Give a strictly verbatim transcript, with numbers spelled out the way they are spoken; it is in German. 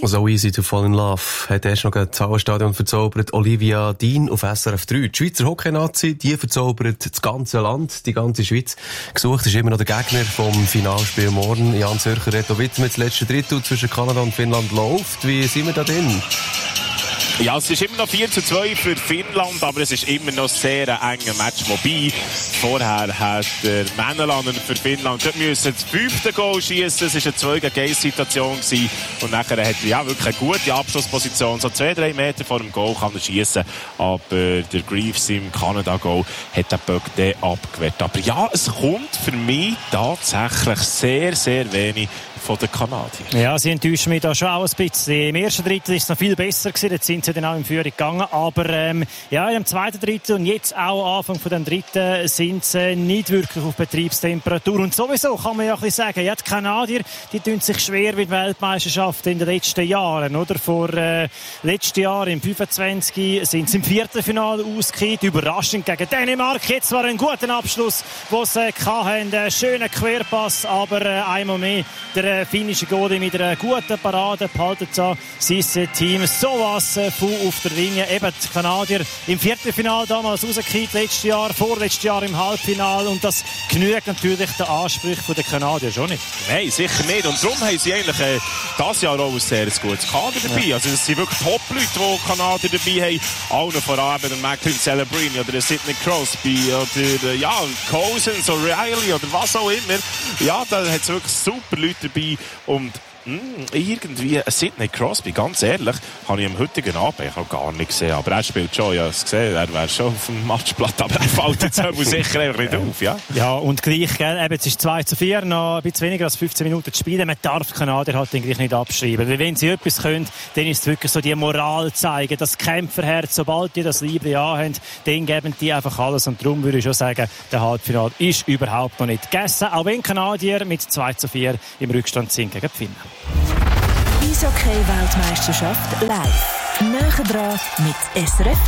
So easy to fall in love hat erst noch das Hallenstadion verzaubert. Olivia Dean auf S R F drei. Die Schweizer Hockey-Nazi, die verzaubert das ganze Land, die ganze Schweiz. Gesucht ist immer noch der Gegner vom Finalspiel morgen. Jan Zürcher hat auch wieder das letzte Drittel zwischen Kanada und Finnland läuft. Wie sind wir da drin? Ja, es ist immer noch vier zu zwei für Finnland, aber es ist immer noch sehr ein enger Match. Wobei, vorher hat der Männerlander für Finnland dort müssen das fünfte Goal schießen. Es war eine zwei gegen eins Situation gewesen. Und nachher hat er ja wirklich eine gute Abschlussposition. So zwei, drei Meter vor dem Goal kann er schießen. Aber der Greaves im Kanada-Goal hat den Böck dann abgewehrt. Aber ja, es kommt für mich tatsächlich sehr, sehr wenig von den Kanadiern. Ja, sie enttäuschen mich da schon auch ein bisschen. Im ersten Drittel war es noch viel besser gewesen. Jetzt sind sie dann auch in Führung gegangen. Aber ähm, ja, im zweiten Drittel und jetzt auch Anfang von dem dritten sind sie nicht wirklich auf Betriebstemperatur. Und sowieso kann man ja ein bisschen sagen, ja, die Kanadier, die tun sich schwer mit Weltmeisterschaften in den letzten Jahren, oder? Vor äh, letzten Jahr im fünfundzwanzig sind sie im Viertelfinale ausgeschieden. Überraschend gegen Dänemark. Jetzt war ein guter Abschluss, den sie hatten. Ein schöner Querpass, aber äh, einmal mehr der finnische Goalie mit einer guten Parade behalten sein Team sowas von auf der Ringe. Eben die Kanadier im Viertelfinale damals rausgekriegt, letztes Jahr, vorletztes Jahr im Halbfinale. Und das genügt natürlich den Ansprüchen der Kanadier schon nicht. Nein, sicher nicht. Und darum haben sie eigentlich äh, dieses Jahr auch ein sehr gutes Kader dabei. Ja. Also es sind wirklich Top-Leute, die Kanadier dabei haben. Allen voran eben der Macklin Celebrini oder der Sidney Crosby oder äh, ja, Cousins, O'Reilly oder was auch immer. Ja, da hat es wirklich super Leute dabei. Und mh, irgendwie Sidney Crosby, ganz ehrlich, habe ich am heutigen Abend ich habe gar nicht gesehen. Aber er spielt schon, ja, es gesehen, er wäre schon auf dem Matchblatt, aber er fällt jetzt sicher einfach nicht auf. Ja, ja und gleich, gell, eben, es ist zwei zu vier, noch ein bisschen weniger als fünfzehn Minuten zu spielen. Man darf die Kanadier halt gleich nicht abschreiben. Weil wenn sie etwas können, dann ist es wirklich so die Moral zeigen, das Kämpferherz, sobald die das Liebe anhaben, dann geben die einfach alles. Und darum würde ich schon sagen, der Halbfinale ist überhaupt noch nicht gegessen. Auch wenn Kanadier mit zwei zu vier im Rückstand sind gegen die Finnen. Eishockey-Weltmeisterschaft live. Näher dran mit S R F